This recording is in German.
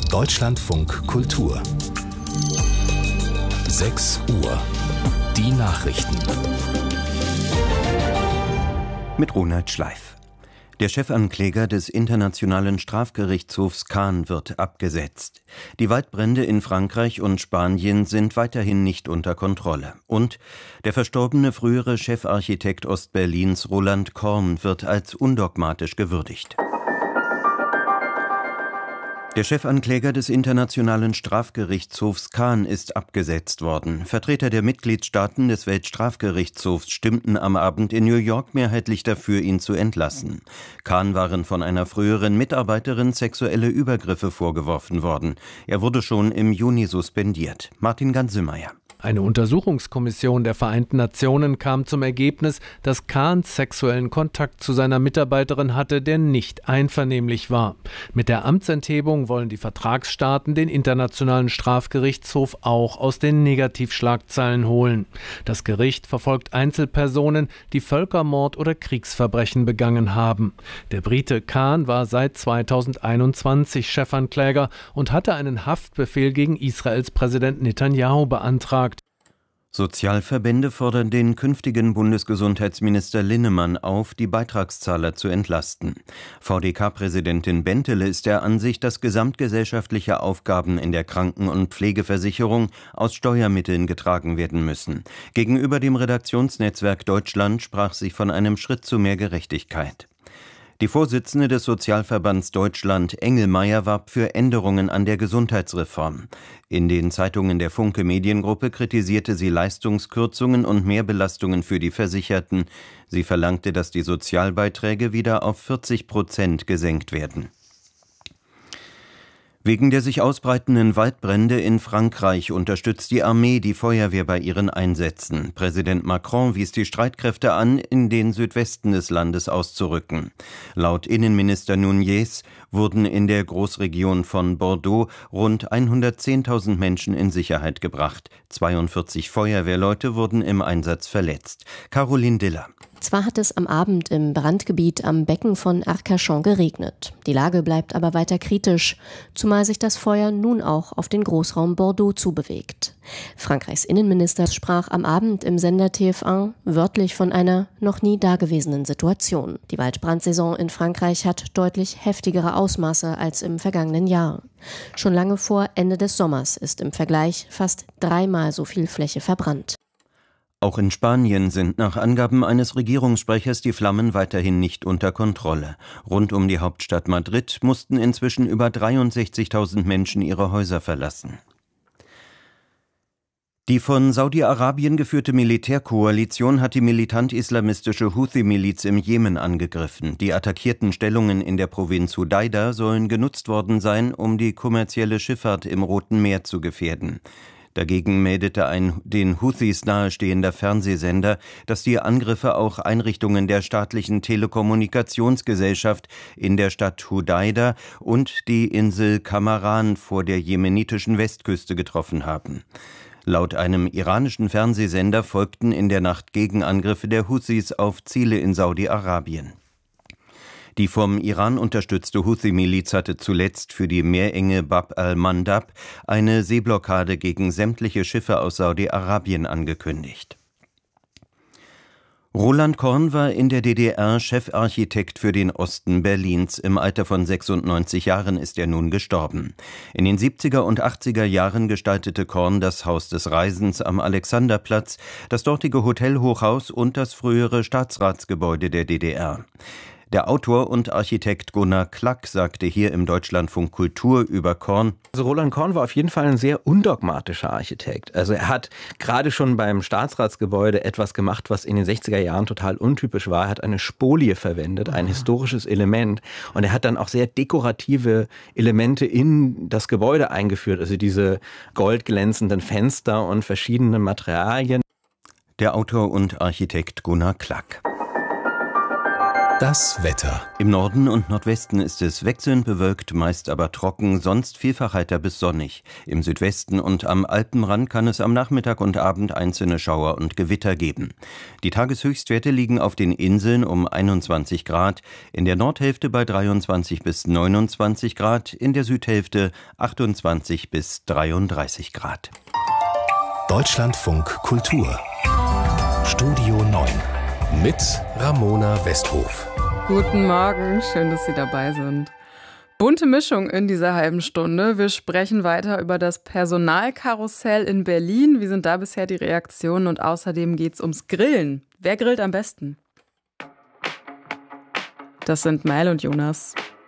Deutschlandfunk Kultur 6 Uhr. Die Nachrichten. Mit Ronald Schleif. Der Chefankläger des Internationalen Strafgerichtshofs Caen wird abgesetzt. Die Waldbrände in Frankreich und Spanien sind weiterhin nicht unter Kontrolle. Und der verstorbene frühere Chefarchitekt Ostberlins Roland Korn wird als undogmatisch gewürdigt. Der Chefankläger des Internationalen Strafgerichtshofs Caen ist abgesetzt worden. Vertreter der Mitgliedstaaten des Weltstrafgerichtshofs stimmten am Abend in New York mehrheitlich dafür, ihn zu entlassen. Caen waren von einer früheren Mitarbeiterin sexuelle Übergriffe vorgeworfen worden. Er wurde schon im Juni suspendiert. Martin Gansemeyer. Eine Untersuchungskommission der Vereinten Nationen kam zum Ergebnis, dass Caen sexuellen Kontakt zu seiner Mitarbeiterin hatte, der nicht einvernehmlich war. Mit der Amtsenthebung wollen die Vertragsstaaten den Internationalen Strafgerichtshof auch aus den Negativschlagzeilen holen. Das Gericht verfolgt Einzelpersonen, die Völkermord oder Kriegsverbrechen begangen haben. Der Brite Caen war seit 2021 Chefankläger und hatte einen Haftbefehl gegen Israels Präsident Netanyahu beantragt. Sozialverbände fordern den künftigen Bundesgesundheitsminister Linnemann auf, die Beitragszahler zu entlasten. VDK-Präsidentin Bentele ist der Ansicht, dass gesamtgesellschaftliche Aufgaben in der Kranken- und Pflegeversicherung aus Steuermitteln getragen werden müssen. Gegenüber dem Redaktionsnetzwerk Deutschland sprach sie von einem Schritt zu mehr Gerechtigkeit. Die Vorsitzende des Sozialverbands Deutschland, Engelmeier, warb für Änderungen an der Gesundheitsreform. In den Zeitungen der Funke Mediengruppe kritisierte sie Leistungskürzungen und Mehrbelastungen für die Versicherten. Sie verlangte, dass die Sozialbeiträge wieder auf 40% gesenkt werden. Wegen der sich ausbreitenden Waldbrände in Frankreich unterstützt die Armee die Feuerwehr bei ihren Einsätzen. Präsident Macron wies die Streitkräfte an, in den Südwesten des Landes auszurücken. Laut Innenminister Nunez wurden in der Großregion von Bordeaux rund 110.000 Menschen in Sicherheit gebracht. 42 Feuerwehrleute wurden im Einsatz verletzt. Caroline Diller. Zwar hat es am Abend im Brandgebiet am Becken von Arcachon geregnet. Die Lage bleibt aber weiter kritisch, zumal sich das Feuer nun auch auf den Großraum Bordeaux zubewegt. Frankreichs Innenminister sprach am Abend im Sender TF1 wörtlich von einer noch nie dagewesenen Situation. Die Waldbrandsaison in Frankreich hat deutlich heftigere Ausmaße als im vergangenen Jahr. Schon lange vor Ende des Sommers ist im Vergleich fast 3-mal so viel Fläche verbrannt. Auch in Spanien sind nach Angaben eines Regierungssprechers die Flammen weiterhin nicht unter Kontrolle. Rund um die Hauptstadt Madrid mussten inzwischen über 63.000 Menschen ihre Häuser verlassen. Die von Saudi-Arabien geführte Militärkoalition hat die militant-islamistische Houthi-Miliz im Jemen angegriffen. Die attackierten Stellungen in der Provinz Hudaida sollen genutzt worden sein, um die kommerzielle Schifffahrt im Roten Meer zu gefährden. Dagegen meldete ein den Houthis nahestehender Fernsehsender, dass die Angriffe auch Einrichtungen der staatlichen Telekommunikationsgesellschaft in der Stadt Hudaida und die Insel Kamaran vor der jemenitischen Westküste getroffen haben. Laut einem iranischen Fernsehsender folgten in der Nacht Gegenangriffe der Houthis auf Ziele in Saudi-Arabien. Die vom Iran unterstützte Houthi-Miliz hatte zuletzt für die Meerenge Bab al-Mandab eine Seeblockade gegen sämtliche Schiffe aus Saudi-Arabien angekündigt. Roland Korn war in der DDR Chefarchitekt für den Osten Berlins. Im Alter von 96 Jahren ist er nun gestorben. In den 70er und 80er Jahren gestaltete Korn das Haus des Reisens am Alexanderplatz, das dortige Hotelhochhaus und das frühere Staatsratsgebäude der DDR. Der Autor und Architekt Gunnar Klack sagte hier im Deutschlandfunk Kultur über Korn: Also Roland Korn war auf jeden Fall ein sehr undogmatischer Architekt. Also er hat gerade schon beim Staatsratsgebäude etwas gemacht, was in den 60er Jahren total untypisch war. Er hat eine Spolie verwendet, ein historisches Element. Und er hat dann auch sehr dekorative Elemente in das Gebäude eingeführt. Also diese goldglänzenden Fenster und verschiedene Materialien. Der Autor und Architekt Gunnar Klack. Das Wetter. Im Norden und Nordwesten ist es wechselnd bewölkt, meist aber trocken, sonst vielfach heiter bis sonnig. Im Südwesten und am Alpenrand kann es am Nachmittag und Abend einzelne Schauer und Gewitter geben. Die Tageshöchstwerte liegen auf den Inseln um 21 Grad, in der Nordhälfte bei 23 bis 29 Grad, in der Südhälfte 28 bis 33 Grad. Deutschlandfunk Kultur. Studio 9 mit Ramona Westhof. Guten Morgen, schön, dass Sie dabei sind. Bunte Mischung in dieser halben Stunde. Wir sprechen weiter über das Personalkarussell in Berlin. Wie sind da bisher die Reaktionen? Und außerdem geht es ums Grillen. Wer grillt am besten? Das sind Mail und Jonas.